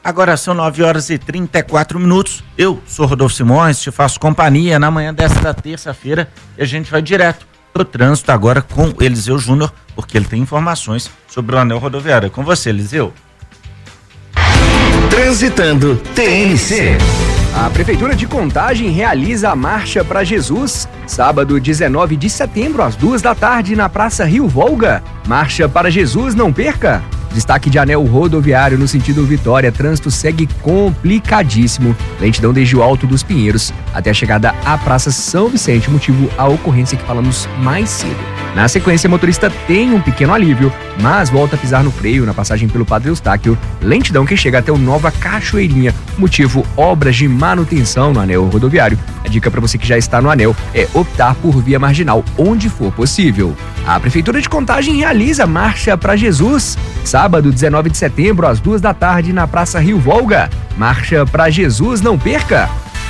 Agora são 9h34. Eu sou Rodolfo Simões, te faço companhia na manhã desta terça-feira e a gente vai direto pro trânsito agora com Eliseu Júnior, porque ele tem informações sobre o anel rodoviário. É com você, Eliseu. Transitando TNC. A Prefeitura de Contagem realiza a Marcha para Jesus, sábado 19 de setembro, às 14h, na Praça Rio Volga. Marcha para Jesus, não perca! Destaque de anel rodoviário no sentido Vitória, trânsito segue complicadíssimo. Lentidão desde o Alto dos Pinheiros até a chegada à Praça São Vicente, motivo a ocorrência que falamos mais cedo. Na sequência, o motorista tem um pequeno alívio, mas volta a pisar no freio na passagem pelo Padre Eustáquio. Lentidão que chega até o Nova Cachoeirinha, motivo obras de manutenção no anel rodoviário. A dica para você que já está no anel é optar por via marginal onde for possível. A Prefeitura de Contagem realiza Marcha para Jesus, sábado 19 de setembro, às 14h, na Praça Rio Volga. Marcha para Jesus, não perca!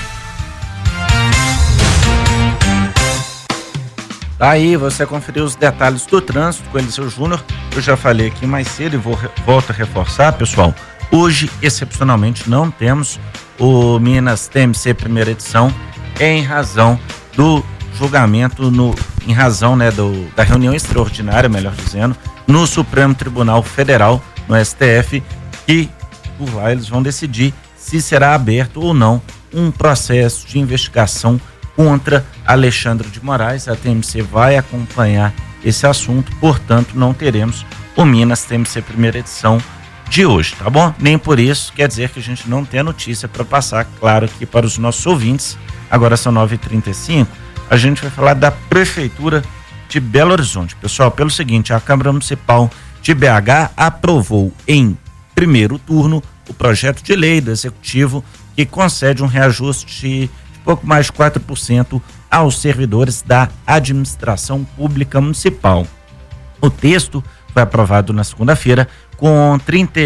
Aí você conferiu os detalhes do trânsito com o Eliseu Júnior. Eu já falei aqui mais cedo e volto a reforçar, pessoal. Hoje, excepcionalmente, não temos o Minas TMC primeira edição em razão do julgamento, em razão da reunião extraordinária, melhor dizendo, no Supremo Tribunal Federal, no STF, e por lá eles vão decidir se será aberto ou não um processo de investigação contra Alexandre de Moraes. A TMC vai acompanhar esse assunto, portanto não teremos o Minas TMC primeira edição de hoje, tá bom? Nem por isso quer dizer que a gente não tem a notícia para passar, claro, aqui para os nossos ouvintes. Agora são 9h35, a gente vai falar da Prefeitura de Belo Horizonte. Pessoal, pelo seguinte, a Câmara Municipal de BH aprovou em primeiro turno o projeto de lei do Executivo que concede um reajuste de pouco mais de 4% aos servidores da administração pública municipal. O texto foi aprovado na segunda-feira com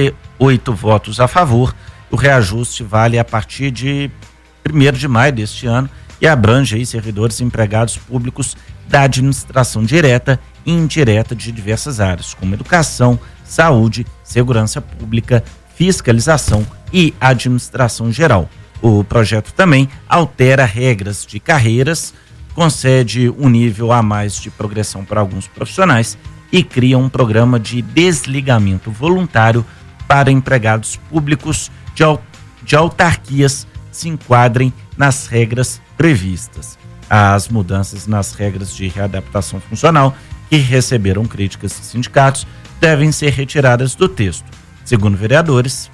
38 votos a favor. O reajuste vale a partir de 1º de maio deste ano e abrange aí servidores empregados públicos da administração direta e indireta de diversas áreas, como educação, saúde, segurança pública, fiscalização e administração geral. O projeto também altera regras de carreiras, concede um nível a mais de progressão para alguns profissionais e cria um programa de desligamento voluntário para empregados públicos de autarquias que se enquadrem nas regras previstas. As mudanças nas regras de readaptação funcional, que receberam críticas de sindicatos, devem ser retiradas do texto. Segundo vereadores,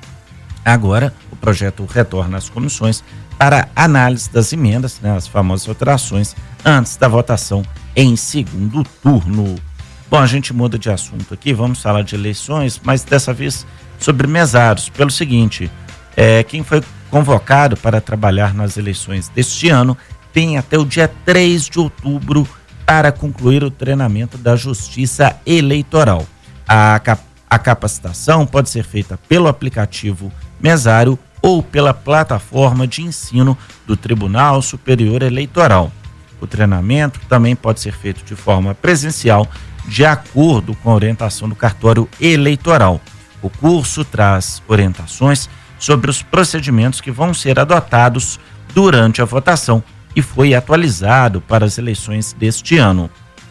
agora o projeto retorna às comissões para análise das emendas, as famosas alterações, antes da votação em segundo turno. Bom, a gente muda de assunto aqui, vamos falar de eleições, mas dessa vez sobre mesários. Pelo seguinte, quem foi convocado para trabalhar nas eleições deste ano tem até o dia 3 de outubro para concluir o treinamento da Justiça Eleitoral. A capacitação pode ser feita pelo aplicativo Mesário ou pela plataforma de ensino do Tribunal Superior Eleitoral. O treinamento também pode ser feito de forma presencial, de acordo com a orientação do cartório eleitoral. O curso traz orientações sobre os procedimentos que vão ser adotados durante a votação e foi atualizado para as eleições deste ano.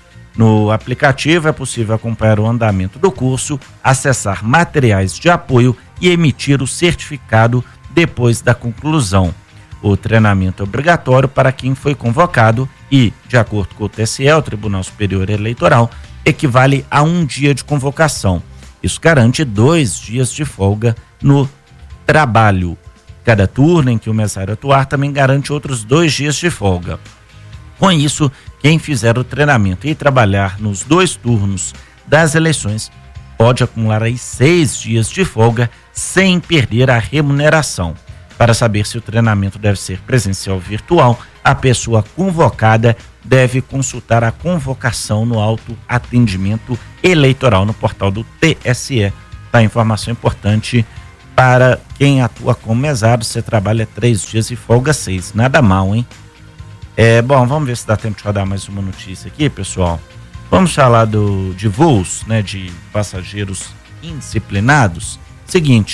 No aplicativo é possível acompanhar o andamento do curso, acessar materiais de apoio e emitir o certificado depois da conclusão. O treinamento é obrigatório para quem foi convocado e, de acordo com o TSE, o Tribunal Superior Eleitoral, equivale a 1 dia de convocação. Isso garante 2 dias de folga no trabalho. Cada turno em que o mesário atuar também garante outros 2 dias de folga. Com isso, quem fizer o treinamento e trabalhar nos 2 turnos das eleições pode acumular aí 6 dias de folga sem perder a remuneração. Para saber se o treinamento deve ser presencial ou virtual, a pessoa convocada deve consultar a convocação no autoatendimento eleitoral no portal do TSE. Tá, informação importante para quem atua como mesário. Você trabalha 3 dias e folga 6. Nada mal, hein? Bom, vamos ver se dá tempo de rodar mais uma notícia aqui, pessoal. Vamos falar de voos, de passageiros indisciplinados. Seguinte,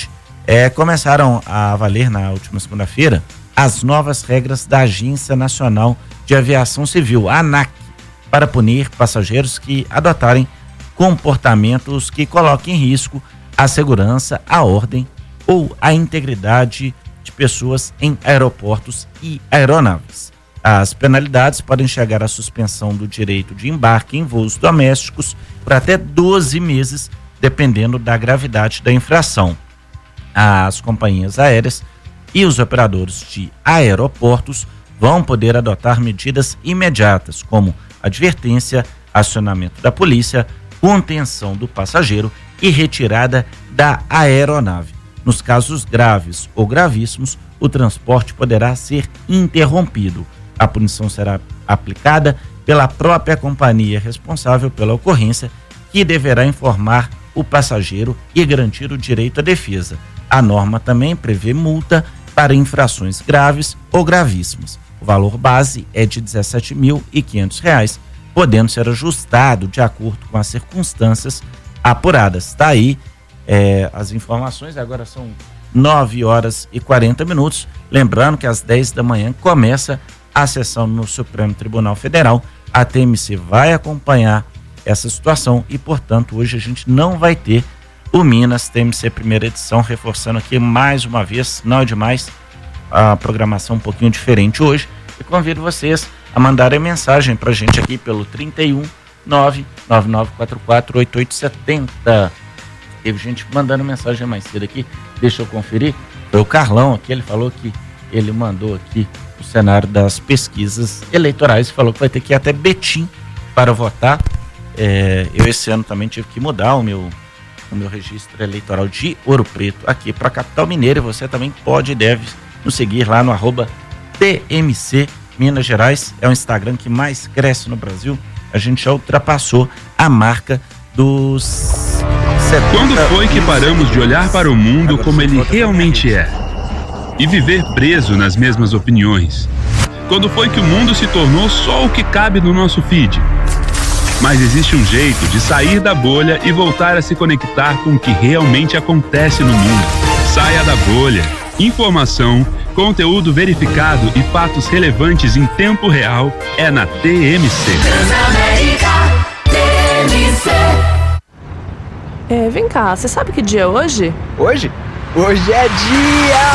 começaram a valer na última segunda-feira as novas regras da Agência Nacional de Aviação Civil, a ANAC, para punir passageiros que adotarem comportamentos que coloquem em risco a segurança, a ordem ou a integridade de pessoas em aeroportos e aeronaves. As penalidades podem chegar à suspensão do direito de embarque em voos domésticos por até 12 meses, dependendo da gravidade da infração. As companhias aéreas e os operadores de aeroportos vão poder adotar medidas imediatas, como advertência, acionamento da polícia, contenção do passageiro e retirada da aeronave. Nos casos graves ou gravíssimos, o transporte poderá ser interrompido. A punição será aplicada pela própria companhia responsável pela ocorrência, que deverá informar o passageiro e garantir o direito à defesa. A norma também prevê multa para infrações graves ou gravíssimas. O valor base é de R$ 17.500, podendo ser ajustado de acordo com as circunstâncias apuradas. Está aí as informações. Agora são 9h40. Lembrando que às 10 da manhã começa a sessão no Supremo Tribunal Federal. A TMC vai acompanhar essa situação e, portanto, hoje a gente não vai ter o Minas TMC primeira edição, reforçando aqui mais uma vez, não é demais, a programação um pouquinho diferente hoje, e convido vocês a mandarem mensagem pra gente aqui pelo 31 99944 8870. Teve gente mandando mensagem mais cedo aqui, deixa eu conferir, foi o Carlão aqui, ele falou que ele mandou aqui o cenário das pesquisas eleitorais, falou que vai ter que ir até Betim para votar. Eu esse ano também tive que mudar o meu registro eleitoral de Ouro Preto aqui para a capital mineira. Você também pode e deve nos seguir lá no @TMC Minas Gerais, é o Instagram que mais cresce no Brasil. A gente já ultrapassou a marca dos 70. Quando foi que paramos de olhar para o mundo como ele realmente é e viver preso nas mesmas opiniões? Quando foi que o mundo se tornou só o que cabe no nosso feed? Mas existe um jeito de sair da bolha e voltar a se conectar com o que realmente acontece no mundo. Saia da bolha. Informação, conteúdo verificado e fatos relevantes em tempo real é na TMC. Vem cá, você sabe que dia é hoje? Hoje? Hoje é dia